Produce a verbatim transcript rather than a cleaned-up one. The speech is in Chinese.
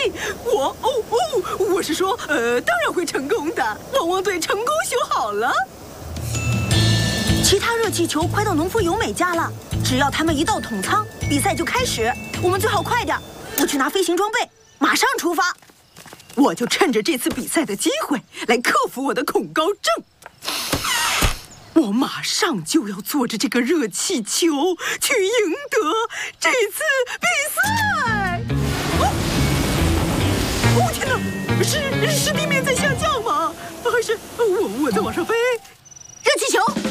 气，我哦哦，我是说，呃，当然会成功的。汪汪队成功修好了。 其他热气球快到农夫由美家了，只要他们一到桶仓，比赛就开始。我们最好快点，我去拿飞行装备，马上出发。 我就趁着这次比赛的机会来克服我的恐高症。我马上就要坐着这个热气球去赢得这次比赛。哦，哦天哪，是是地面在下降吗？还是我我在往上飞？ 热气球。